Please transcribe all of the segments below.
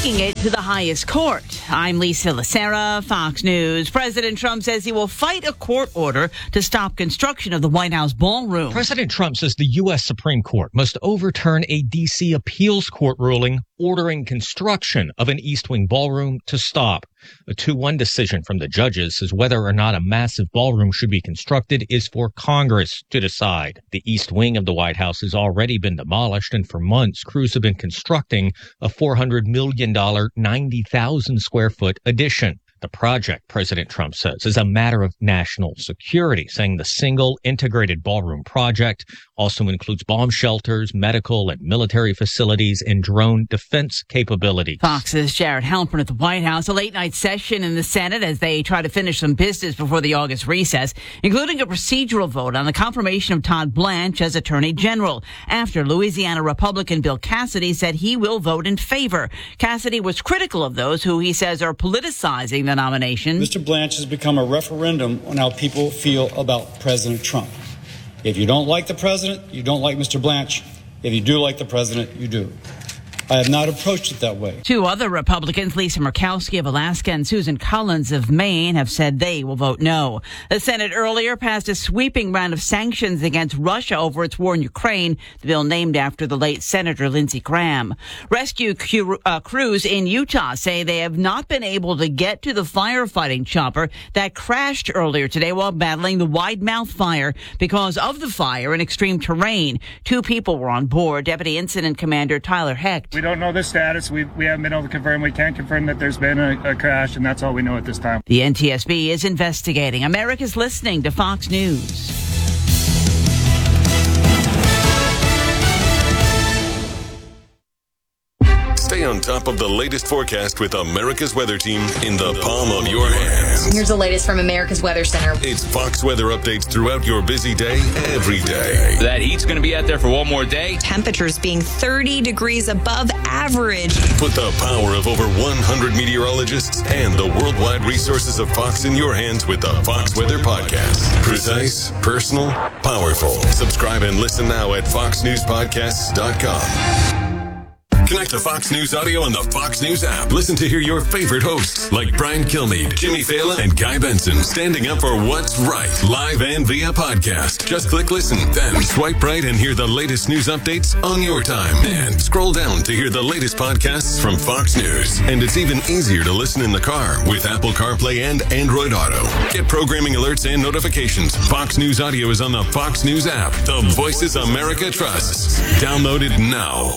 taking it to the highest court. I'm Lisa Lacera, Fox News. President Trump says he will fight a court order to stop construction of the White House ballroom. President Trump says the U.S. Supreme Court must overturn a D.C. appeals court ruling ordering construction of an East Wing ballroom to stop. A 2-1 decision from the judges says whether or not a massive ballroom should be constructed is for Congress to decide. The East Wing of the White House has already been demolished, and for months, crews have been constructing a $400 million, 90,000 square foot addition. The project, President Trump says, is a matter of national security, saying the single integrated ballroom project also includes bomb shelters, medical and military facilities, and drone defense capabilities. Fox's Jared Halpern at the White House, a late-night session in the Senate as they try to finish some business before the August recess, including a procedural vote on the confirmation of Todd Blanche as Attorney General, after Louisiana Republican Bill Cassidy said he will vote in favor. Cassidy was critical of those who he says are politicizing the nomination. Mr. Blanche has become a referendum on how people feel about President Trump. If you don't like the president, you don't like Mr. Blanche. If you do like the president, you do. I have not approached it that way. Two other Republicans, Lisa Murkowski of Alaska and Susan Collins of Maine, have said they will vote no. The Senate earlier passed a sweeping round of sanctions against Russia over its war in Ukraine, the bill named after the late Senator Lindsey Graham. Rescue crews in Utah say they have not been able to get to the firefighting chopper that crashed earlier today while battling the Wide Mouth fire. Because of the fire in extreme terrain, 2 people were on board. Deputy Incident Commander Tyler Hecht. We don't know the status. We haven't been able to confirm. We can't confirm that there's been a crash, and that's all we know at this time. The NTSB is investigating. America's listening to Fox News. Stay on top of the latest forecast with America's Weather Team in the palm of your hands. Here's the latest from America's Weather Center. It's Fox weather updates throughout your busy day, every day. That heat's going to be out there for one more day. Temperatures being 30 degrees above average. Put the power of over 100 meteorologists and the worldwide resources of Fox in your hands with the Fox Weather Podcast. Precise, personal, powerful. Subscribe and listen now at foxnewspodcasts.com. Connect to Fox News Audio on the Fox News app. Listen to hear your favorite hosts like Brian Kilmeade, Jimmy Fallon, and Guy Benson standing up for what's right, live and via podcast. Just click listen, then swipe right and hear the latest news updates on your time. And scroll down to hear the latest podcasts from Fox News. And it's even easier to listen in the car with Apple CarPlay and Android Auto. Get programming alerts and notifications. Fox News Audio is on the Fox News app. The voices America trusts. Download it now.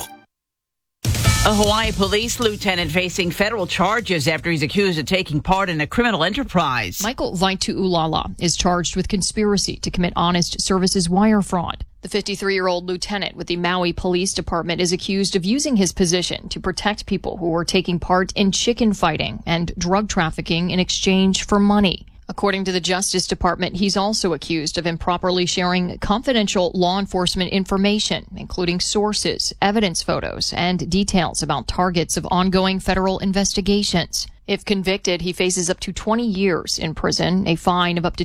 A Hawaii police lieutenant facing federal charges after he's accused of taking part in a criminal enterprise. Michael Vaitu'ulala is charged with conspiracy to commit honest services wire fraud. The 53-year-old lieutenant with the Maui Police Department is accused of using his position to protect people who were taking part in chicken fighting and drug trafficking in exchange for money. According to the Justice Department, he's also accused of improperly sharing confidential law enforcement information, including sources, evidence photos, and details about targets of ongoing federal investigations. If convicted, he faces up to 20 years in prison, a fine of up to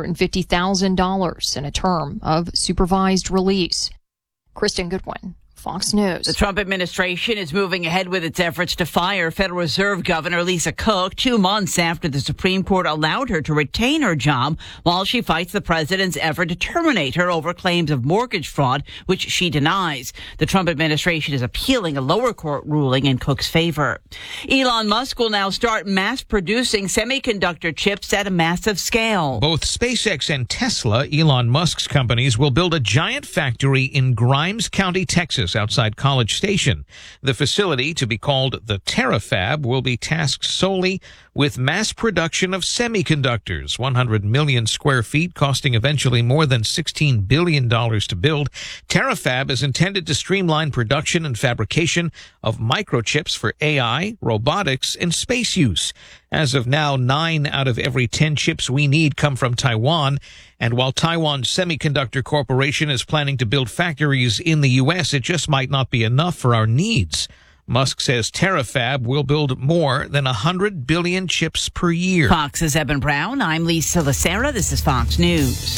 $250,000, and a term of supervised release. Kristen Goodwin, Fox News. The Trump administration is moving ahead with its efforts to fire Federal Reserve Governor Lisa Cook 2 months after the Supreme Court allowed her to retain her job while she fights the president's effort to terminate her over claims of mortgage fraud, which she denies. The Trump administration is appealing a lower court ruling in Cook's favor. Elon Musk will now start mass-producing semiconductor chips at a massive scale. Both SpaceX and Tesla, Elon Musk's companies, will build a giant factory in Grimes County, Texas, outside College Station. The facility, to be called the TerraFab, will be tasked solely with mass production of semiconductors, 100 million square feet, costing eventually more than $16 billion to build. TerraFab is intended to streamline production and fabrication of microchips for AI, robotics, and space use. As of now, 9 out of every 10 chips we need come from Taiwan. And while Taiwan Semiconductor Corporation is planning to build factories in the U.S., it just might not be enough for our needs. Musk says TerraFab will build more than 100 billion chips per year. Fox's Eben Brown. I'm Lisa Lacera. This is Fox News.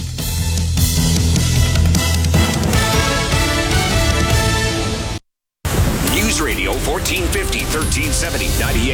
News Radio for 1450, 1370, 98.